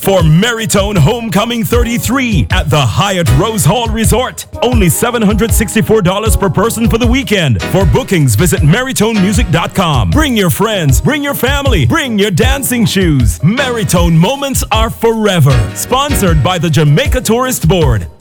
for Maritone Homecoming 33 at the Hyatt Rose Hall Resort. Only $764 per person for the weekend. For bookings, visit MaritoneMusic.com. Bring your friends, bring your family, bring your dancing shoes. Maritone moments are forever. Sponsored by the Jamaica Tourist Board.